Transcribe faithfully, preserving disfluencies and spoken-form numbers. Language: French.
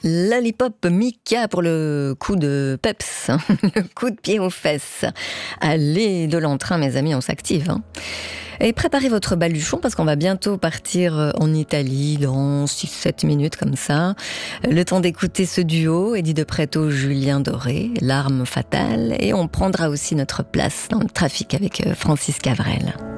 Lollipop Mika pour le coup de peps, hein, le coup de pied aux fesses. Allez de l'entrain, mes amis, on s'active. Hein. Et préparez votre baluchon parce qu'on va bientôt partir en Italie dans six sept minutes comme ça. Le temps d'écouter ce duo, Eddie de Pretto, Julien Doré, L'arme fatale. Et on prendra aussi notre place dans le trafic avec Francis Cavrel.